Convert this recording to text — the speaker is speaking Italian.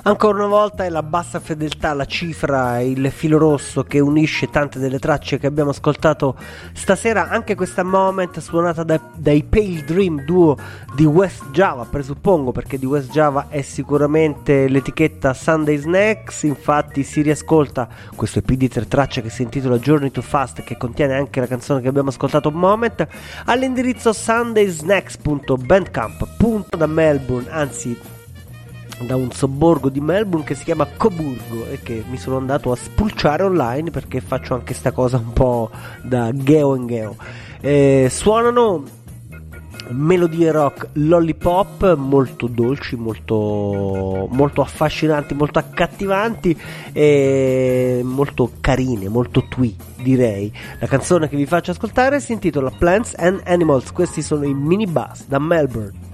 Ancora una volta è la bassa fedeltà, la cifra, il filo rosso che unisce tante delle tracce che abbiamo ascoltato stasera. Anche questa Moment suonata dai Pale Dream, duo di West Java, presuppongo, perché di West Java è sicuramente l'etichetta Sunday Snacks. Infatti si riascolta questo EP di 3 tracce che si intitola Journey to Fast, che contiene anche la canzone che abbiamo ascoltato Moment, all'indirizzo sundaysnacks.bandcamp. Da Melbourne, anzi da un sobborgo di Melbourne che si chiama Coburgo, e che mi sono andato a spulciare online perché faccio anche sta cosa un po' da geo in geo. Suonano melodie rock lollipop molto dolci, molto affascinanti, molto accattivanti e molto carine, molto twee, direi. La canzone che vi faccio ascoltare si intitola Plants and Animals. Questi sono i Minibus da Melbourne.